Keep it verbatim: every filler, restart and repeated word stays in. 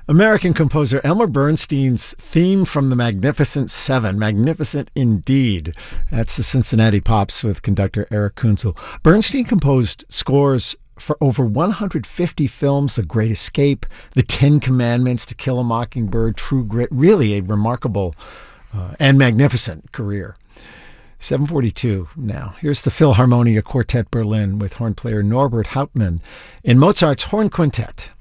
American composer Elmer Bernstein's theme from The Magnificent Seven. Magnificent indeed. That's the Cincinnati Pops with conductor Eric Kunzel. Bernstein composed scores for over one hundred fifty films: The Great Escape, The Ten Commandments, To Kill a Mockingbird, True Grit. Really a remarkable uh, and magnificent career. seven forty-two now. Here's the Philharmonia Quartet Berlin with horn player Norbert Hauptmann in Mozart's Horn Quintet.